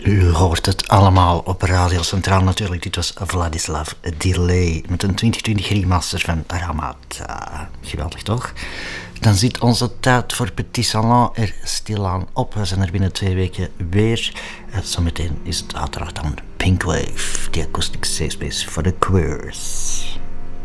U hoort het allemaal op Radio Centraal natuurlijk. Dit was Vladislav Delay met een 2020 remaster van Ramata. Geweldig toch? Dan zit onze tijd voor Petit Salon er stilaan op. We zijn er binnen 2 weken weer. Zometeen is het uiteraard dan Pink Wave, die acoustic safe space voor de queers.